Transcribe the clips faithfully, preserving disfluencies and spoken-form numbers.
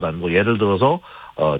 뭐 예를 들어서 어,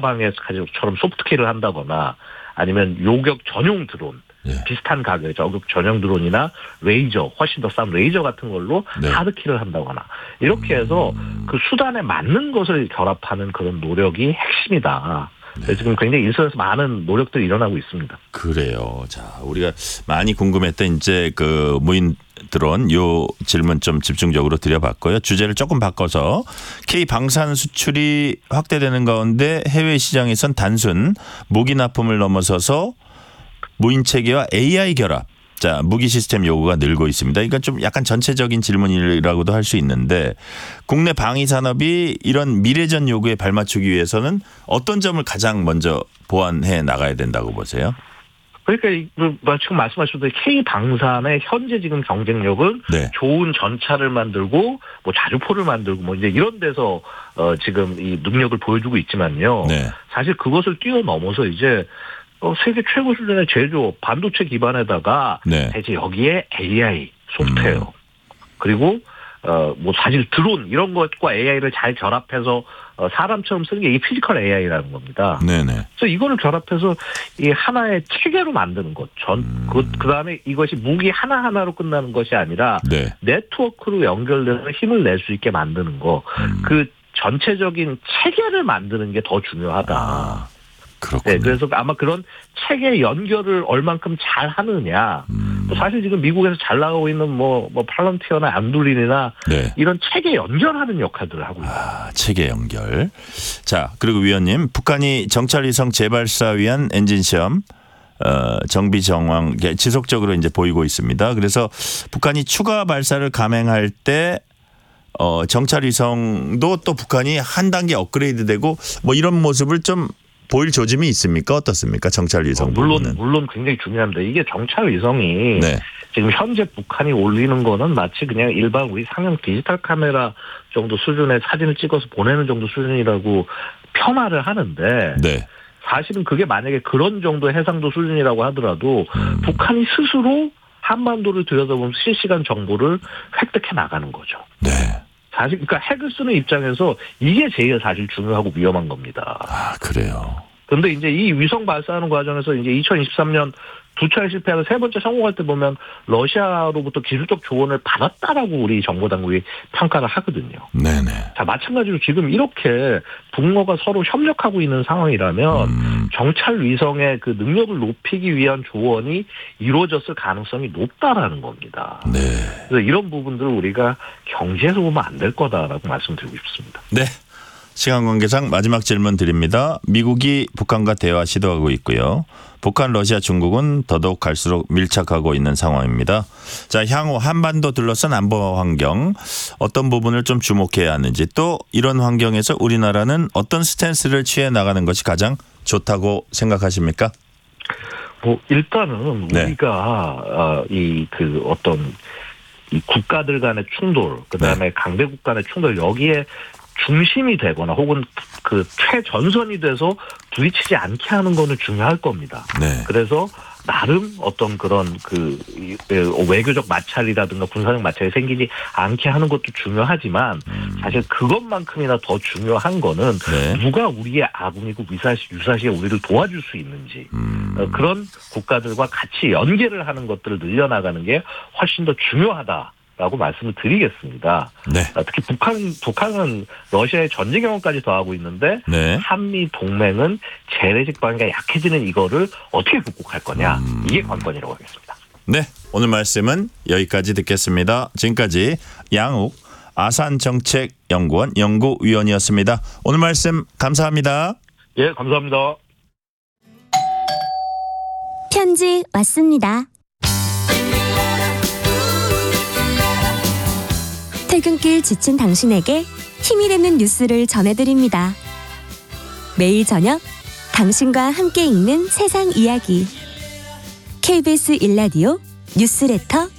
전파방해처럼 소프트킬을 한다거나 아니면 요격 전용 드론 예. 비슷한 가격의 저격 전용 드론이나 레이저 훨씬 더 싼 레이저 같은 걸로 네. 하드킬을 한다거나 이렇게 해서 음... 그 수단에 맞는 것을 결합하는 그런 노력이 핵심이다. 네. 지금 굉장히 일선에서 많은 노력들이 일어나고 있습니다. 그래요. 자, 우리가 많이 궁금했던 이제 그 무인 드론 요 질문 좀 집중적으로 드려봤고요. 주제를 조금 바꿔서 K 방산 수출이 확대되는 가운데 해외 시장에선 단순 무기 납품을 넘어서서 무인 체계와 에이아이 결합. 자, 무기 시스템 요구가 늘고 있습니다. 이건 좀 약간 전체적인 질문이라고도 할 수 있는데 국내 방위 산업이 이런 미래전 요구에 발맞추기 위해서는 어떤 점을 가장 먼저 보완해 나가야 된다고 보세요? 그러니까 지금 말씀하신 대로 K 방산의 현재 지금 경쟁력은 네. 좋은 전차를 만들고 뭐 자주포를 만들고 뭐 이제 이런 데서 어 지금 이 능력을 보여주고 있지만요. 네. 사실 그것을 뛰어넘어서 이제 어, 세계 최고 수준의 제조, 반도체 기반에다가 네. 이제 여기에 에이아이, 소프트웨어 음. 그리고 어, 뭐 사실 드론 이런 것과 에이아이를 잘 결합해서 어, 사람처럼 쓰는 게 이 피지컬 에이아이라는 겁니다. 네네. 그래서 이거를 결합해서 이 하나의 체계로 만드는 것, 전 음. 그 그다음에 이것이 무기 하나 하나로 끝나는 것이 아니라 네. 네트워크로 연결돼서 힘을 낼 수 있게 만드는 거, 음. 그 전체적인 체계를 만드는 게 더 중요하다. 아. 그렇군요. 네, 그래서 아마 그런 체계 연결을 얼만큼 잘 하느냐. 음. 사실 지금 미국에서 잘 나가고 있는 뭐, 뭐 팔런티어나 안둘린이나 네. 이런 체계 연결하는 역할들을 하고 있습니다. 아, 체계 연결. 자, 그리고 위원님, 북한이 정찰위성 재발사 위한 엔진 시험 어, 정비 정황 지속적으로 이제 보이고 있습니다. 그래서 북한이 추가 발사를 감행할 때 어, 정찰위성도 또 북한이 한 단계 업그레이드되고 뭐 이런 모습을 좀 보일 조짐이 있습니까? 어떻습니까? 정찰위성 어, 물론 부분은. 물론 굉장히 중요합니다. 이게 정찰위성이 네. 지금 현재 북한이 올리는 거는 마치 그냥 일반 우리 상용 디지털 카메라 정도 수준의 사진을 찍어서 보내는 정도 수준이라고 폄하를 하는데 네. 사실은 그게 만약에 그런 정도의 해상도 수준이라고 하더라도 음. 북한이 스스로 한반도를 들여다보면 실시간 정보를 획득해 나가는 거죠. 네. 사실 그러니까 핵을 쓰는 입장에서 이게 제일 사실 중요하고 위험한 겁니다. 아, 그래요. 그런데 이제 이 위성 발사하는 과정에서 이제 이천이십삼 년 두 차례 실패하고 세 번째 성공할 때 보면 러시아로부터 기술적 조언을 받았다라고 우리 정보 당국이 평가를 하거든요. 네네. 자, 마찬가지로 지금 이렇게 북러가 서로 협력하고 있는 상황이라면 음. 정찰 위성의 그 능력을 높이기 위한 조언이 이루어졌을 가능성이 높다라는 겁니다. 네. 그래서 이런 부분들을 우리가 경계해서 보면 안 될 거다라고 말씀드리고 싶습니다. 네. 시간 관계상 마지막 질문 드립니다. 미국이 북한과 대화 시도하고 있고요. 북한, 러시아, 중국은 더더욱 갈수록 밀착하고 있는 상황입니다. 자, 향후 한반도 둘러싼 안보 환경 어떤 부분을 좀 주목해야 하는지 또 이런 환경에서 우리나라는 어떤 스탠스를 취해 나가는 것이 가장 좋다고 생각하십니까? 뭐 일단은 네. 우리가 이 그 어떤 이 국가들 간의 충돌, 그다음에 네. 강대국 간의 충돌 여기에 중심이 되거나 혹은 그 최전선이 돼서 부딪히지 않게 하는 거는 중요할 겁니다. 네. 그래서 나름 어떤 그런 그 외교적 마찰이라든가 군사적 마찰이 생기지 않게 하는 것도 중요하지만 음. 사실 그것만큼이나 더 중요한 거는 네. 누가 우리의 아군이고 유사시, 유사시에 우리를 도와줄 수 있는지 음. 그런 국가들과 같이 연계를 하는 것들을 늘려나가는 게 훨씬 더 중요하다. 라고 말씀을 드리겠습니다. 네. 특히 북한, 북한은 러시아의 전쟁 경험까지 더하고 있는데 네. 한미 동맹은 재래식 방위가 약해지는 이거를 어떻게 극복할 거냐. 음. 이게 관건이라고 하겠습니다. 네. 오늘 말씀은 여기까지 듣겠습니다. 지금까지 양욱 아산정책연구원 연구위원이었습니다. 오늘 말씀 감사합니다. 예, 감사합니다. 편지 왔습니다. 퇴근길 지친 당신에게 힘이 되는 뉴스를 전해드립니다. 매일 저녁 당신과 함께 읽는 세상 이야기 케이비에스 일 라디오 뉴스레터